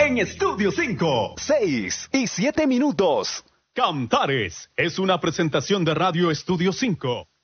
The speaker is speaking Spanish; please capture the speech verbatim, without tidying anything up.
en Estudio cinco. seis y siete minutos. Cantares es una presentación de Radio Estudio cinco.